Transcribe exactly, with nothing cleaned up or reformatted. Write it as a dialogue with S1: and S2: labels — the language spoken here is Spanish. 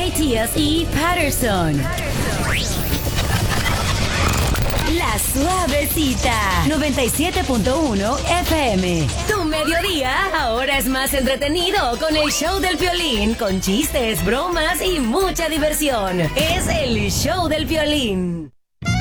S1: T S E Patterson. La Suavecita, noventa y siete punto uno F M. Tu mediodía ahora es más entretenido con el show del Piolín, con chistes, bromas y mucha diversión. Es el show del Piolín.